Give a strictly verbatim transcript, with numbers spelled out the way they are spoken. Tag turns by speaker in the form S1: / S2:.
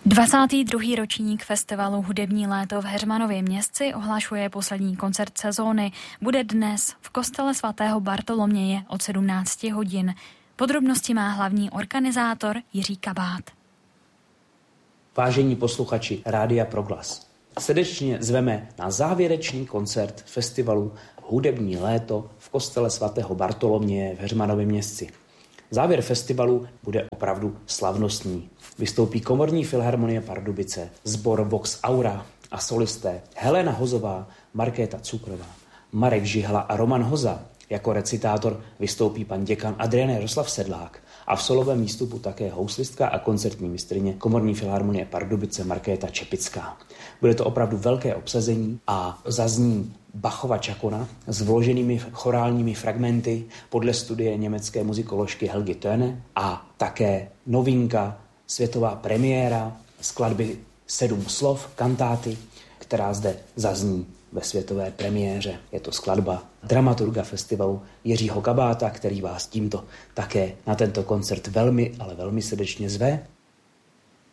S1: dvacátý druhý ročník festivalu Hudební léto v Heřmanově Městci ohlašuje poslední koncert sezóny. Bude dnes v kostele svatého Bartoloměje od sedmnácti hodin. Podrobnosti má hlavní organizátor Jiří Kabát.
S2: Vážení posluchači Rádia Proglas, srdečně zveme na závěrečný koncert festivalu Hudební léto v kostele svatého Bartoloměje v Heřmanově Městci. Závěr festivalu bude opravdu slavnostní. Vystoupí Komorní filharmonie Pardubice, sbor Vox Aura a solisté Helena Hozová, Markéta Cukrová, Marek Žihla a Roman Hoza. Jako recitátor vystoupí pan děkan Adrian Jaroslav Sedlák a v solovém výstupu také houslistka a koncertní mistryně Komorní filharmonie Pardubice Markéta Čepická. Bude to opravdu velké obsazení a zazní Bachova Čakona s vloženými chorálními fragmenty podle studie německé muzikoložky Helgy Töne a také novinka, světová premiéra skladby Sedm slov, kantáty, která zde zazní ve světové premiéře. Je to skladba dramaturga festivalu Jiřího Kabáta, který vás tímto také na tento koncert velmi, ale velmi srdečně zve.